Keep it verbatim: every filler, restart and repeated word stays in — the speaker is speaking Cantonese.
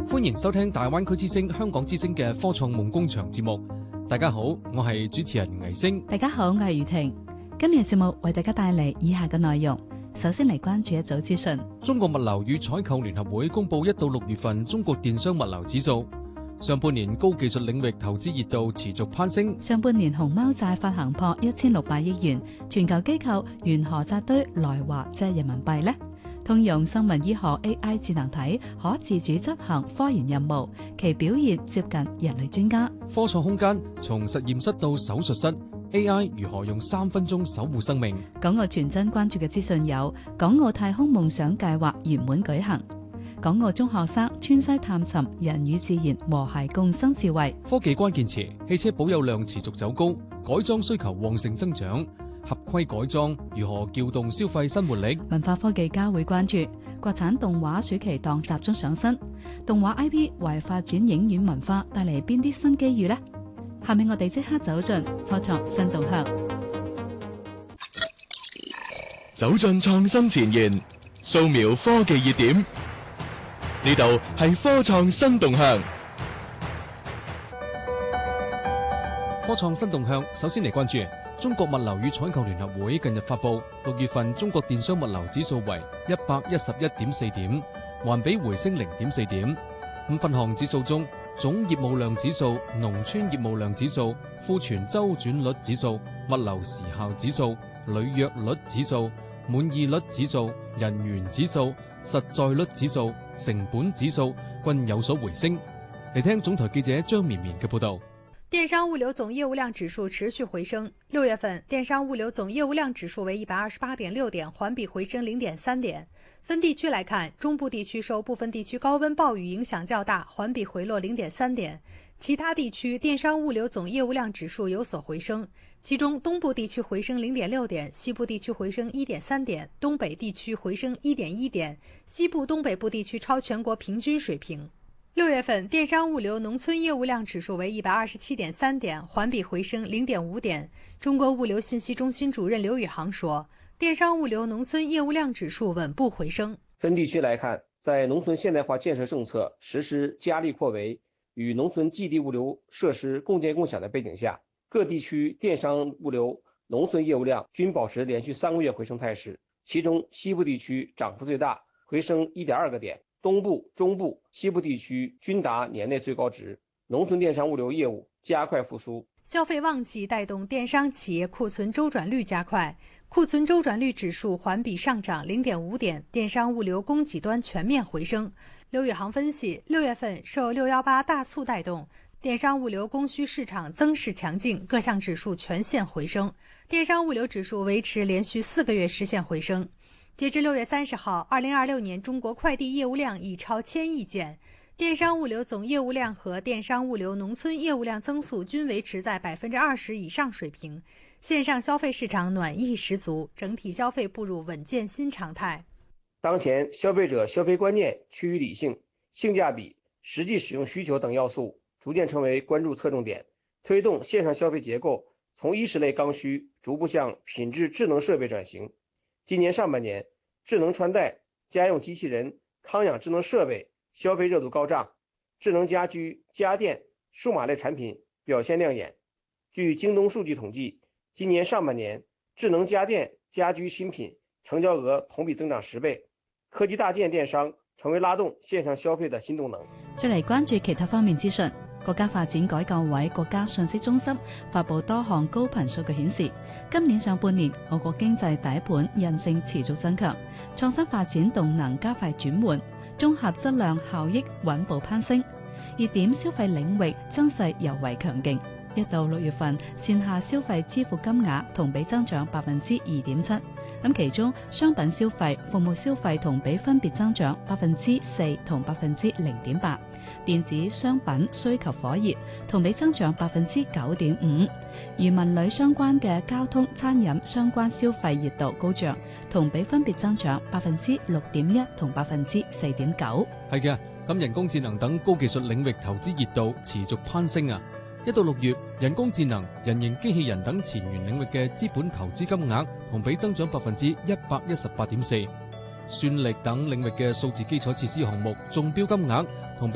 歡迎收聽大灣區之聲、香港之聲嘅科創夢工場節目。大家好，我係主持人倪星。 大家好，我係余婷。今日節目為大家帶嚟以下嘅內容。首先嚟關注一組資訊。 中國物流與採購聯合會公布一到六月份中國電商物流指數。上半年高技術領域投資熱度持續攀升。 上半年熊貓債發行破一千六百億元，全球機構緣何扎堆來華借人民幣呢？通用生物醫學 A I 智能體可自主執行科研任務，其表現接近人類專家。 科創空間從實驗室到手術室 ，A I 如何用三分鐘守護生命？ 港澳傳真關注嘅資訊有：港澳太空夢想計劃圓滿舉行；港澳中學生川西探尋人與自然和諧共生智慧。 科技關鍵詞：汽車保有量持續走高，改裝需求旺盛增長。合規改裝如何撬動消費新活力？ 文化科技交會關注國產動畫暑期檔集中上新，動畫 I P 為發展影院文化帶嚟邊啲新機遇呢？下面我哋即刻走進科創新動向， 走進創新前沿，掃描科技熱點。呢度係科創新動向。 科創新動向，首先嚟關注。中國物流與採購聯合會近日發布，六月份中國電商物流指數為一百一十一點四點，環比回升零點四點。五分項指數中，總業務量指數、農村業務量指數、庫存周轉率指數、物流時效指數、履約率指數、滿意率指數、人員指數、實在率指數、成本指數均有所回升。嚟聽總台記者張綿綿嘅報道。 電商物流總業務量指數持續回升，六月份電商物流總業務量指數為一百二十八點六點，環比回升零點三點。分地區來看，中部地區受部分地區高溫暴雨影響較大，環比回落零點三點。其他地區電商物流總業務量指數有所回升，其中東部地區回升零點六點，西部地區回升一點三點，東北地區回升一點一點，西部東北部地區超全國平均水平。六月份電商物流農村業務量指數為一百二十七點三點，環比回升零點五點。中國物流信息中心主任劉宇航說，電商物流農村業務量指數穩步回升。 分地區來看，在農村現代化建設政策實施加力擴圍與農村基地物流設施共建共享的背景下，各地區電商物流農村業務量均保持連續三個月回升態勢，其中西部地區漲幅最大，回升一點二個點。東部、中部、西部地區均達年內最高值，農村電商物流業務加快復甦。 消費旺季帶動電商企業庫存周轉率加快，庫存周轉率指數環比上漲零點五點，電商物流供給端全面回升。劉宇航分析，六月份受六一八大促帶動，電商物流供需市場增勢強勁，各項指數全線回升，電商物流指數維持連續四個月實現回升。截至六月三十號，二零二六年中國快遞業務量已超千億件，電商物流總業務量和電商物流農村業務量增速均維持在百分之二十以上水平，線上消費市場暖意十足，整體消費步入穩健新常態。 當前消費者消費觀念趨於理性，性價比、實際使用需求等要素逐漸成為關注側重點，推動線上消費結構從衣食類剛需逐步向品質智能設備轉型。今年上半年，智能穿戴、家用機器人、康養智能設備消費熱度高漲，智能家居、家電、數碼類產品表現亮眼。據京東數據統計，今年上半年智能家電、家居新品成交額同比增長十倍，科技大件電商成為拉動線上消費的新動能。 再嚟關注其他方面資訊。國家發展改革委國家信息中心發布多項高頻數據顯示，今年上半年我國經濟底盤韌性持續增強，創新發展動能加快轉換，綜合質量效益穩步攀升，熱點消費領域增勢尤為強勁。一到六月份，線下消費支付金額同比增長百分之二點七，咁其中商品消費、服務消費同比分別增長百分之四同百分之零點八。電子商品需求火熱，同比增長百分之九點五。與文旅相關嘅交通、餐飲相關消費熱度高漲，同比分別增長百分之六點一同百分之四點九。 係嘅，咁人工智能等高技術領域投資熱度持續攀升啊！一到六月，人工智能、人形機器人等前沿領域嘅資本投資金額同比增長百分之一百一十八點四。算力等領域嘅數字基礎設施項目中標金額